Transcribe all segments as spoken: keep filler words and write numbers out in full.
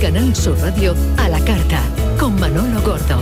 Canal Sur Radio, a la carta, con Manolo Gordo.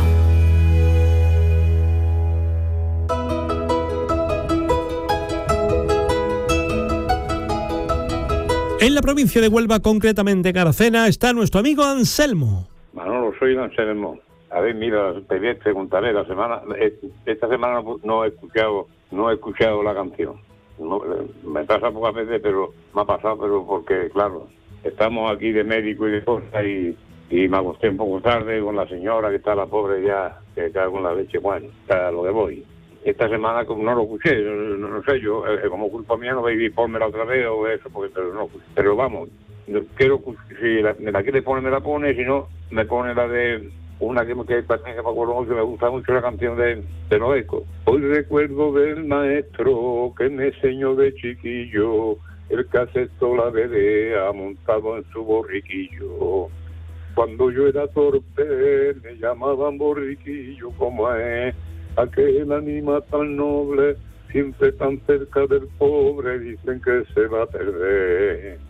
En la provincia de Huelva, concretamente en Aracena, está nuestro amigo Anselmo. Manolo, soy Anselmo. A ver, mira, te voy a preguntaré la semana, esta semana no he escuchado, no he escuchado la canción. No, me pasa pocas veces, pero me ha pasado, pero porque, claro, estamos aquí de médico y de cosas y, y me acosté un poco tarde con la señora que está la pobre ya, que cae con la leche, bueno, está lo que voy. Esta semana no lo escuché, no, no sé, yo, eh, como culpa mía no voy a ponérmela otra vez o eso, porque pero no, pero vamos, quiero, si la, me la quiere poner, me la pone, si no, me pone la de una que, que, que me acuerdo mucho, me gusta mucho la canción de, de Noeco. Hoy recuerdo del maestro que me enseñó de chiquillo, el que aceptó la vedea montado en su borriquillo. Cuando yo era torpe me llamaban borriquillo, como es aquel ánima tan noble, siempre tan cerca del pobre, dicen que se va a perder.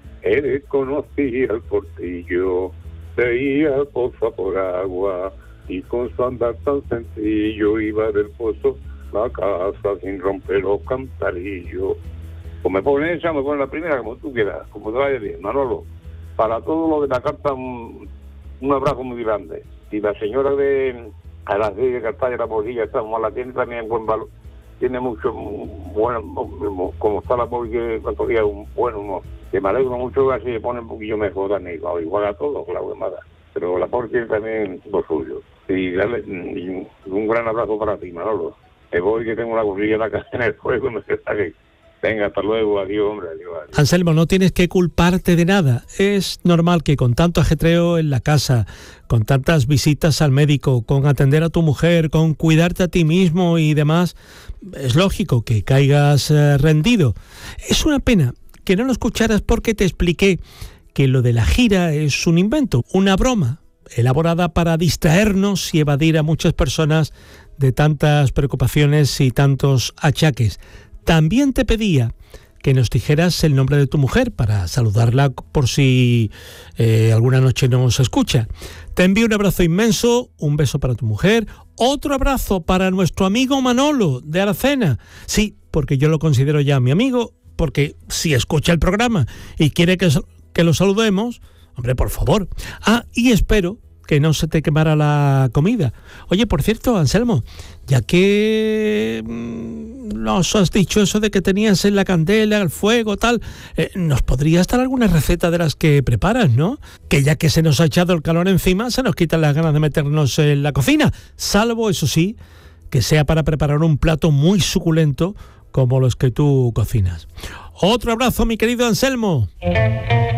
Él conocía el portillo, veía el pozo por agua, y con su andar tan sencillo iba del pozo a la casa sin romper los cantarillos. O me pone esa, me pone la primera, como tú quieras, como te vaya bien, Manolo. Para todo lo de la carta, un, un abrazo muy grande. Y la señora de a las seis de Cartaya, la policía, estamos, la tiene también en buen valor. Tiene mucho, bueno, como está la policía, cuantos días, un buen humor. Que me alegro mucho, así se pone un poquillo mejor también, igual a todos, claro que mata. Pero la policía también lo suyo. Y, dale, y un gran abrazo para ti, Manolo. Que voy, que tengo una gorrilla en la casa en el fuego, no sé qué. Venga, hasta luego, adiós, hombre, adiós, adiós. Anselmo, no tienes que culparte de nada. Es normal que con tanto ajetreo en la casa, con tantas visitas al médico, con atender a tu mujer, con cuidarte a ti mismo y demás, es lógico que caigas eh, rendido. Es una pena que no lo escucharas porque te expliqué que lo de la gira es un invento, una broma, elaborada para distraernos y evadir a muchas personas de tantas preocupaciones y tantos achaques. También te pedía que nos dijeras el nombre de tu mujer para saludarla por si eh, alguna noche nos escucha. Te envío un abrazo inmenso, un beso para tu mujer, otro abrazo para nuestro amigo Manolo de Aracena. Sí, porque yo lo considero ya mi amigo, porque si escucha el programa y quiere que, que lo saludemos, hombre, por favor. Ah, y espero que no se te quemara la comida. Oye, por cierto, Anselmo, ya que nos has dicho eso de que tenías en la candela, el fuego, tal, eh, ¿nos podrías dar alguna receta de las que preparas, no? Que ya que se nos ha echado el calor encima, se nos quitan las ganas de meternos en la cocina, salvo, eso sí, que sea para preparar un plato muy suculento como los que tú cocinas. Otro abrazo, mi querido Anselmo.